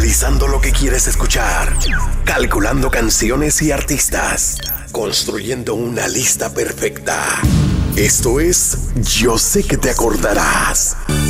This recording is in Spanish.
Analizando lo que quieres escuchar, calculando canciones y artistas, construyendo una lista perfecta. Esto es Yo sé que te acordarás.